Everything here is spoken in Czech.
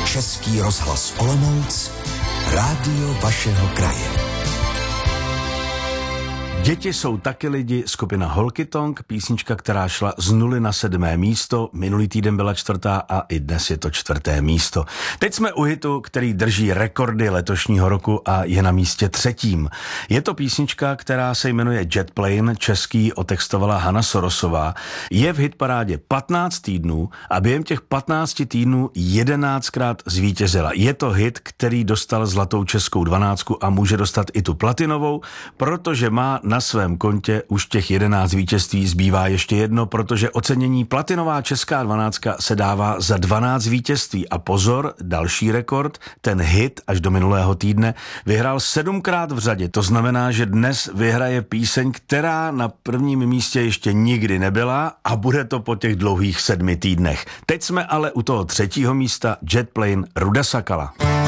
Český rozhlas Olomouc, rádio vašeho kraje. Děti jsou taky lidi, skupina Holky Tonk, písnička, která šla z 0 na 7. místo, minulý týden byla 4. a i dnes je to 4. místo. Teď jsme u hitu, který drží rekordy letošního roku a je na místě 3. Je to písnička, která se jmenuje Jet Plane, český otextovala Hana Sorosová, je v hitparádě 15 týdnů a během těch 15 týdnů 11krát zvítězila. Je to hit, který dostal zlatou českou 12 a může dostat i tu platinovou, protože má na svém kontě už těch 11 vítězství, zbývá ještě jedno, protože ocenění platinová česká 12 se dává za 12 vítězství. A pozor, další rekord, ten hit až do minulého týdne vyhrál 7krát v řadě. To znamená, že dnes vyhraje píseň, která na prvním místě ještě nikdy nebyla a bude to po těch dlouhých 7 týdnech. Teď jsme ale u toho 3. místa, Jet Plane Ruda Sakala.